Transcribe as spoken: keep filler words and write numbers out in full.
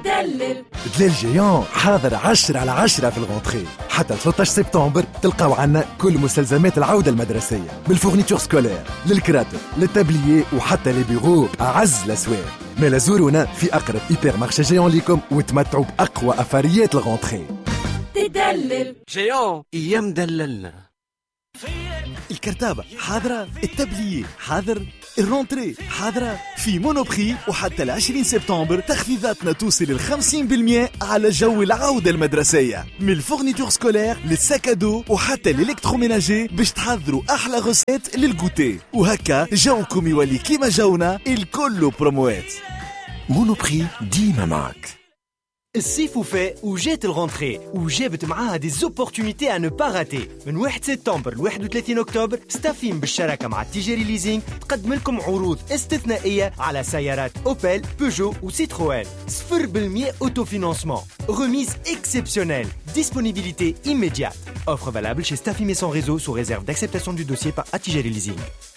تدلل دلال جيون حاضر عشرة على عشرة في الغونتري. حتى ثلاثة عشر سبتمبر تلقاو عنا كل مستلزمات العودة المدرسية، من الفورنيتور سكولير للكراتب للتابليي وحتى لي بيرو أعز الأسواق. ما زورونا في أقرب إيبر مارشي جيون ليكم وتمتعوا بأقوى أفاريات الغونتري. تدلل جيون ايام دللنا. الكرتابة حاضرة، التابليي حاضر، الرونتري حاضرة. في مونوبري وحتى العشرين سبتمبر تخفيضاتنا توصل الخمسين بالمئة على جو العودة المدرسية، من الفورنيتور سكولير للساكادو وحتى الالكتروميناجي، باش تحضروا أحلى غسات للجوتي، وهكا جوكم يولي كيما جونا الكل بروموات. مونوبري ديما معك. الصيف وفاء وجات الغونتري وجابت معاها دي زوبورتونيتي à ne pas rater. من واحد سبتمبر ل واحد وثلاثين أكتوبر ستافين بالشراكة مع تيجيري ليزينغ تقدم لكم عروض استثنائية على سيارات أوبل، بيجو وسيتروين. صفر بالمئة أوتو فينانسمون. Remise exceptionnelle. Disponibilité immédiate. Offre valable chez Stafi Maison Réseau sous réserve d'acceptation du dossier par Attijari Leasing.